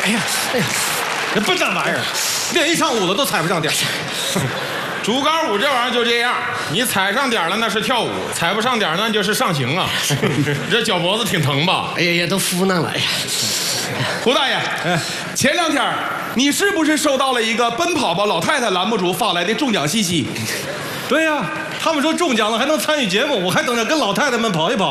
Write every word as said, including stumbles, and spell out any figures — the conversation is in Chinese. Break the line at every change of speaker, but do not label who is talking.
哎呀，哎呀，这笨蛋玩意儿，练一上午了都踩不上点儿。
竹竿舞这玩意儿就这样，你踩上点了那是跳舞，踩不上点那就是上刑啊。这脚脖子挺疼吧？
哎呀呀，都敷那了。哎呀，
胡大爷，前两天你是不是收到了一个奔跑吧老太太栏目组发来的中奖信息？
对呀、他们说中奖了还能参与节目，我还等着跟老太太们跑一跑。